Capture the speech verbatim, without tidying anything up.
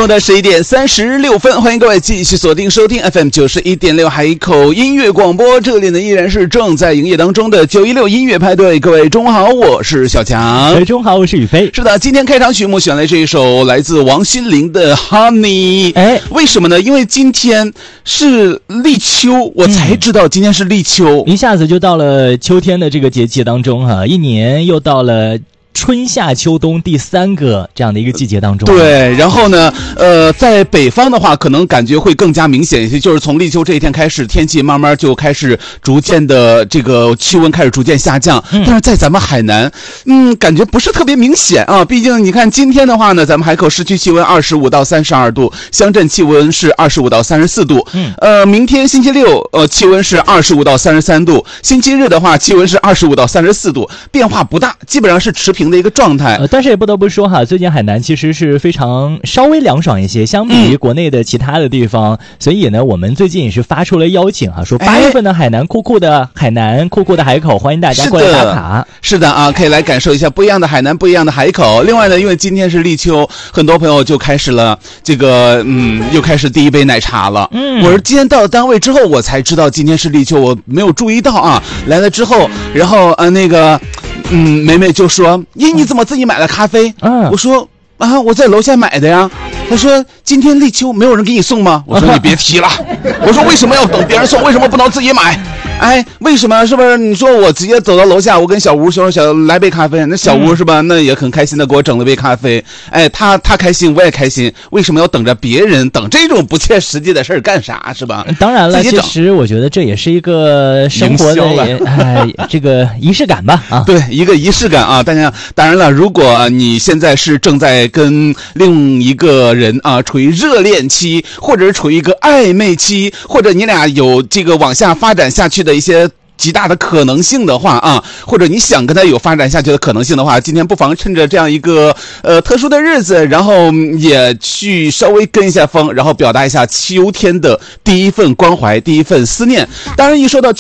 午的十一点三十六分，欢迎各位继续锁定收听 F M 九十一点六海口音乐广播，这里呢依然是正在营业当中的九一六音乐派对。各位中午好，我是小强。 各位中午好，我是宇飞。 是的，今天开场曲目选来这一首来自王心凌的 Honey。哎，为什么呢？因为今天是立秋，我才知道今天是立秋， 嗯、一下子就到了秋天的这个节气当中哈、啊，一年又到了春夏秋冬第三个这样的一个季节当中。 对，然后呢呃在北方的话可能感觉会更加明显一些，就是从立秋这一天开始，天气慢慢就开始逐渐的这个气温开始逐渐下降、嗯、但是在咱们海南嗯感觉不是特别明显啊，毕竟你看今天的话呢，咱们海口市区气温二十五到三十二度，乡镇气温是二十五到三十四度。嗯呃明天星期六呃气温是二十五到三十三度，星期日的话气温是二十五到三十四度，变化不大，基本上是持平的一个状态。 呃，但是也不得不说哈，最近海南其实是非常稍微凉爽一些，相比于国内的其他的地方、嗯、所以呢我们最近也是发出了邀请哈，说八月份的海南酷酷的海南酷酷的海口，欢迎大家过来打卡。 是的啊，可以来感受一下不一样的海南，不一样的海口。另外呢，因为今天是立秋，很多朋友就开始了这个嗯又开始第一杯奶茶了。嗯，我是今天到了单位之后我才知道今天是立秋，我没有注意到啊，来了之后然后呃那个嗯，梅梅就说：“咦，你怎么自己买了咖啡？”嗯，我说：“啊，我在楼下买的呀。”他说：“今天立秋，没有人给你送吗？”我说：“你别提了。”我说：“为什么要等别人送？为什么不能自己买？”哎，为什么？是不是？你说我直接走到楼下，我跟小吴说：“小来杯咖啡。”那小吴是吧？那也很开心的给我整了杯咖啡。哎，他他开心，我也开心。为什么要等着别人？等这种不切实际的事儿干啥？是吧？ 当然了，其实我觉得这也是一个生活的哎这个仪式感吧啊。 对，一个仪式感啊。大家当然了，如果你现在是正在跟另一个人啊处于热恋期，或者是处于一个暧昧期，或者你俩有这个往下发展下去的一些极大的可能性的话啊，或者你想跟他有发展下去的可能性的话，今天不妨趁着这样一个呃特殊的日子，然后也去稍微跟一下风，然后表达一下秋天的第一份关怀，第一份思念。当然一说到